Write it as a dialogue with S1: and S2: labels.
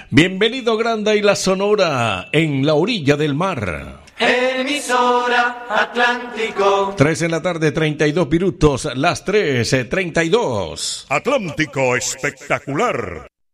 S1: Bienvenido Granda y la Sonora, en la orilla del mar.
S2: Emisora Atlántico.
S1: 3 de la tarde, 32 minutos, las 3:32.
S3: Atlántico espectacular.